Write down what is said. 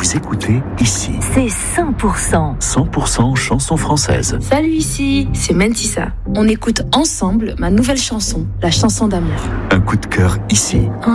Vous écoutez ici. C'est 100%. 100% chansons françaises. Salut, ici, c'est Mentissa. On écoute ensemble ma nouvelle chanson, la chanson d'amour. Un coup de cœur ici.